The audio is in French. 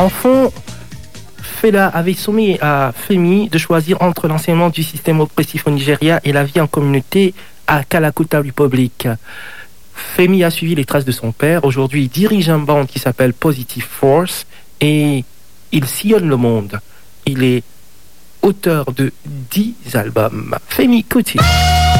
Enfant, Fela avait soumis à Femi de choisir entre l'enseignement du système oppressif au Nigeria et la vie en communauté à Kalakuta Republic. Femi a suivi les traces de son père. Aujourd'hui, il dirige un band qui s'appelle Positive Force et il sillonne le monde. Il est auteur de 10 albums. Femi Kuti.